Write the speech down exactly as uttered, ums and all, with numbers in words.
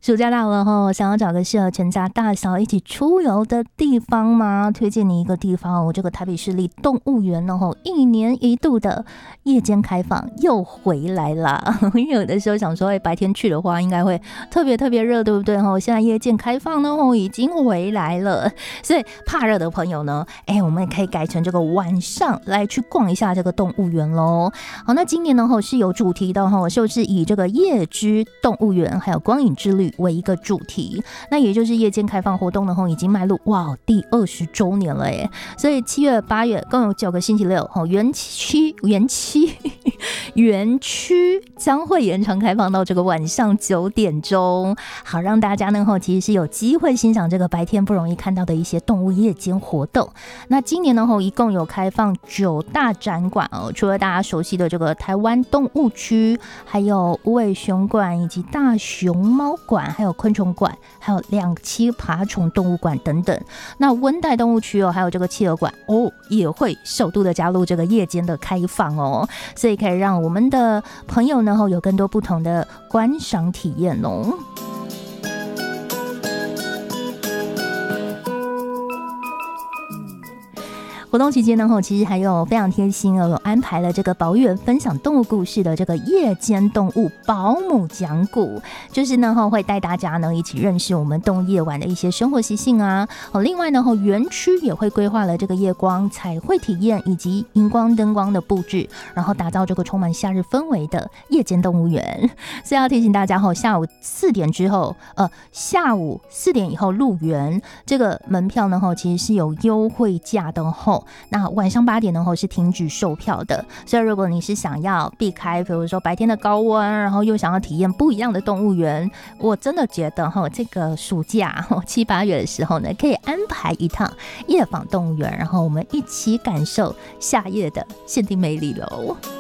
暑假到了后，想要找个适合全家大小一起出游的地方吗？推荐你一个地方哦，这个台北市立动物园哦，一年一度的夜间开放又回来啦。因为有的时候想说，哎，白天去的话应该会特别特别热，对不对？哦，现在夜间开放呢，哦，已经回来了。所以怕热的朋友呢，哎，我们也可以改成这个晚上来去逛一下这个动物园喽。好，那今年呢，吼是有主题的吼，就是以这个夜之动物园还有光影之旅为一个主题，那也就是夜间开放活动呢，吼已经迈入哇第二十周年了耶。所以七月、八月共有九个星期六，吼园区园区园区将会延长开放到这个晚上九点钟，好让大家呢，吼其实是有机会欣赏这个白天不容易看到的一些动物夜间活动。那今年呢，吼一共有开放九大展馆哦，除了大家熟悉的这个台湾动物区，还有无尾熊馆以及大熊猫馆，还有昆虫馆，还有两栖爬虫动物馆等等。那温带动物区哦，还有这个企鹅馆哦，也会首度的加入这个夜间的开放哦，所以可以让我们的朋友呢有更多不同的观赏体验哦。活动期间呢，其实还有非常贴心哦，有安排了这个保育员分享动物故事的这个夜间动物保姆讲古，就是呢会带大家呢一起认识我们动物夜晚的一些生活习性啊。另外呢，园区也会规划了这个夜光彩绘体验以及荧光灯光的布置，然后打造这个充满夏日氛围的夜间动物园。所以要提醒大家，下午四点之后，呃，下午四点以后入园，这个门票呢其实是有优惠价的吼。那晚上八点呢是停止售票的，所以如果你是想要避开比如说白天的高温，然后又想要体验不一样的动物园，我真的觉得这个暑假七八月的时候呢，可以安排一趟夜访动物园，然后我们一起感受夏夜的限定魅力喽。